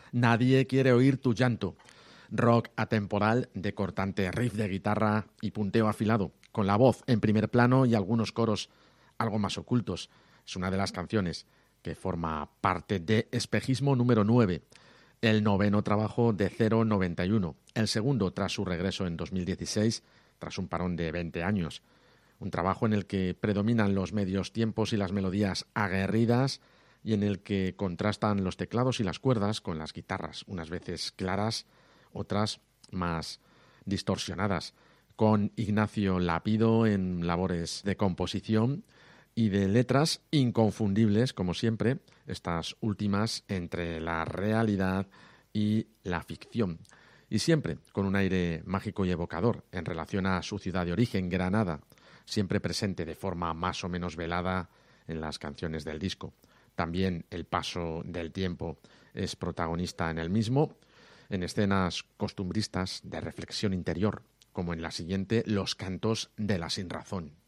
Nadie quiere oír tu llanto. Rock atemporal de cortante riff de guitarra y punteo afilado, con la voz en primer plano y algunos coros algo más ocultos. Es una de las canciones que forma parte de Espejismo número 9, el noveno trabajo de 091, el segundo tras su regreso en 2016, tras un parón de 20 años. Un trabajo en el que predominan los medios tiempos y las melodías aguerridas y en el que contrastan los teclados y las cuerdas con las guitarras, unas veces claras, otras más distorsionadas, con Ignacio Lapido en labores de composición y de letras inconfundibles, como siempre, estas últimas entre la realidad y la ficción. Y siempre con un aire mágico y evocador en relación a su ciudad de origen, Granada, siempre presente de forma más o menos velada en las canciones del disco. También el paso del tiempo es protagonista en el mismo, en escenas costumbristas de reflexión interior, como en la siguiente, Los cantos de la sinrazón.